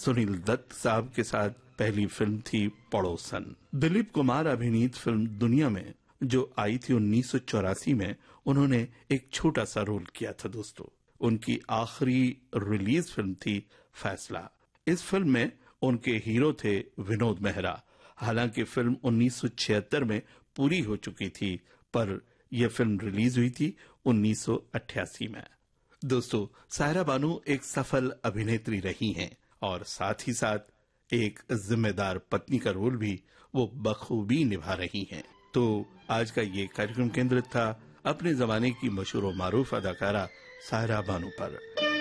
सुनील दत्त साहब के साथ पहली फिल्म थी पड़ोसन। दिलीप कुमार अभिनीत फिल्म दुनिया में जो आई थी 1984 में, उन्होंने एक छोटा सा रोल किया था दोस्तों। उनकी आखिरी रिलीज फिल्म थी फैसला। इस फिल्म में उनके हीरो थे विनोद मेहरा। हालांकि फिल्म 1976 में पूरी हो चुकी थी, पर यह फिल्म रिलीज हुई थी 1988 में। दोस्तों, सायरा बानू एक सफल अभिनेत्री रही हैं और साथ ही साथ एक जिम्मेदार पत्नी का रोल भी वो बखूबी निभा रही हैं। तो आज का ये कार्यक्रम केंद्रित था अपने जमाने की मशहूर और मारूफ अदाकारा सायरा बानू पर।